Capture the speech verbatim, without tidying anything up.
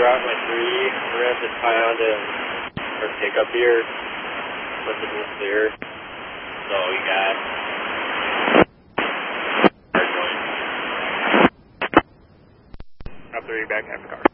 route my three. We're at this Honda and our pickup here. But it was clear. So we got hard going. Up three back half the car.